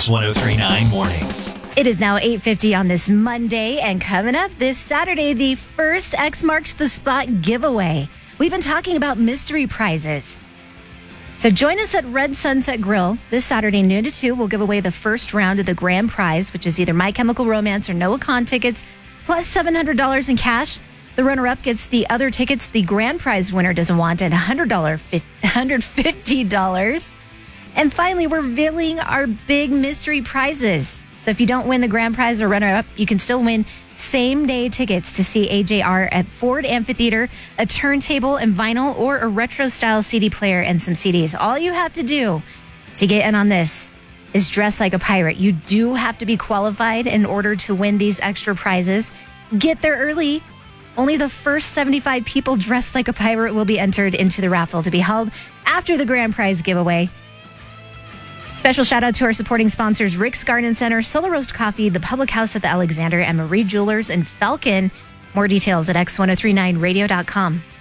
X1039 Mornings. It is now 8:50 on this Monday, and coming up this Saturday, the first X Marks the Spot giveaway. We've been talking about mystery prizes. So join us at Red Sunset Grill this Saturday, noon to 2. We'll give away the first round of the grand prize, which is either My Chemical Romance or Noah Kahn tickets, plus $700 in cash. The runner-up gets the other tickets. The grand prize winner doesn't want it, $150. And finally, we're revealing our big mystery prizes. So if you don't win the grand prize or runner-up, you can still win same-day tickets to see AJR at Ford Amphitheater, a turntable and vinyl, or a retro-style CD player and some CDs. All you have to do to get in on this is dress like a pirate. You do have to be qualified in order to win these extra prizes. Get there early. Only the first 75 people dressed like a pirate will be entered into the raffle to be held after the grand prize giveaway. Special shout out to our supporting sponsors, Rick's Garden Center, Solar Roast Coffee, the Public House at the Alexander, and Marie Jewelers and Falcon. More details at x1039radio.com.